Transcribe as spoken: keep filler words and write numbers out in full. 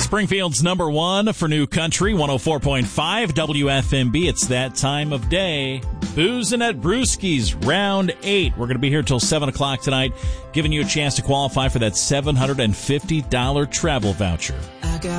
Springfield's number one for New Country, one oh four point five W F M B. It's that time of day. Boozin' at Brewski's, round eight. We're going to be here till seven o'clock tonight, giving you a chance to qualify for that seven hundred fifty dollars travel voucher.